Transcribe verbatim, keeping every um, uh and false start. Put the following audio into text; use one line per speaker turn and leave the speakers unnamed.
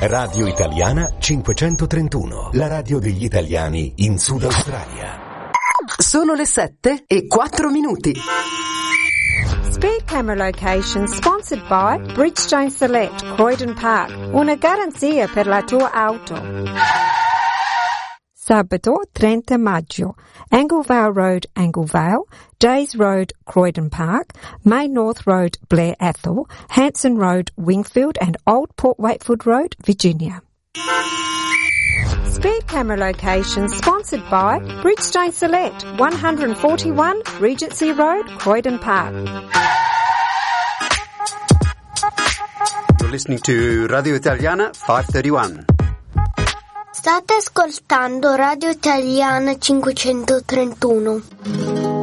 Radio Italiana cinquecentotrentuno, la radio degli italiani in Sud Australia.
Sono le sette e quattro minuti.
Speed Camera Location sponsored by Bridgestone Select, Croydon Park. Una garanzia per la tua auto. Sabato trenta maggio. Anglevale Road, Anglevale, Days Road, Croydon Park, Main North Road, Blair Athol, Hanson Road, Wingfield and Old Port Wakefield Road, Virginia. Speed Camera Location sponsored by Bridgestone Select, one forty-one Regency Road, Croydon Park.
You're listening to Radio Italiana five thirty-one.
State ascoltando Radio Italiana cinquecentotrentuno.